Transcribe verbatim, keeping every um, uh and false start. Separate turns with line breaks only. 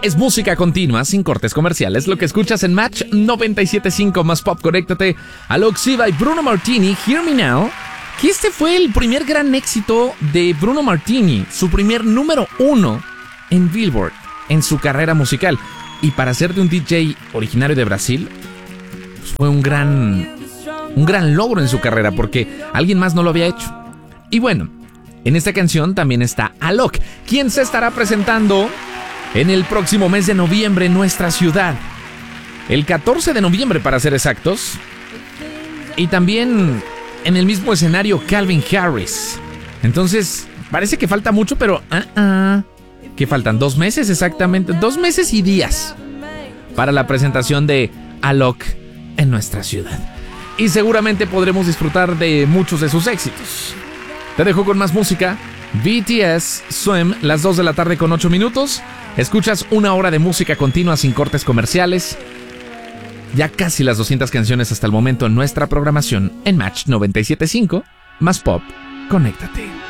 es música continua, sin cortes comerciales. Lo que escuchas en Match noventa y siete punto cinco más Pop. Conéctate. Alok Siva y Bruno Martini, Hear Me Now. Que este fue el primer gran éxito de Bruno Martini, su primer número uno en Billboard, en su carrera musical. Y para ser de un D J originario de Brasil, pues fue un gran, un gran logro en su carrera, porque alguien más no lo había hecho. Y bueno, en esta canción también está Alok, quien se estará presentando en el próximo mes de noviembre en nuestra ciudad. El catorce de noviembre, para ser exactos. Y también en el mismo escenario Calvin Harris. Entonces, parece que falta mucho, pero... Uh, uh, que faltan dos meses exactamente. Dos meses y días para la presentación de Alok en nuestra ciudad. Y seguramente podremos disfrutar de muchos de sus éxitos. Te dejo con más música. B T S, Swim, las dos de la tarde con ocho minutos. Escuchas una hora de música continua sin cortes comerciales. Ya casi las doscientas canciones hasta el momento en nuestra programación en Match noventa y siete punto cinco más Pop. Conéctate.